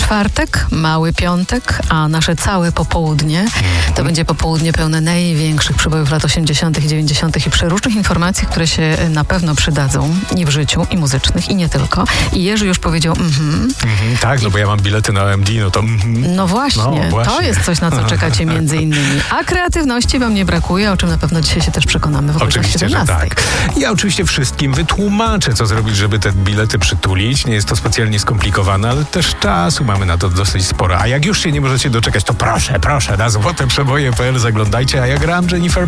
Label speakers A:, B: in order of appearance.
A: czwartek, mały piątek, a nasze całe popołudnie to będzie popołudnie pełne największych przebojów lat 80. i 90. i przeróżnych informacji, które się na pewno przydadzą i w życiu, i muzycznych, i nie tylko. I Jerzy już powiedział
B: tak, no bo ja mam bilety na OMD, no to
A: No właśnie, to jest coś, na co czekacie między innymi. A kreatywności wam nie brakuje, o czym na pewno dzisiaj się też przekonamy w okolicy
B: Oczywiście,
A: 17.
B: że tak. Ja oczywiście wszystkim wytłumaczę, co zrobić, żeby te bilety przytulić. Nie jest to specjalnie skomplikowane, ale też czasu mamy na to dosyć sporo. A jak już się nie możecie doczekać, to proszę, na złoteprzeboje.pl zaglądajcie. A ja gram Jennifer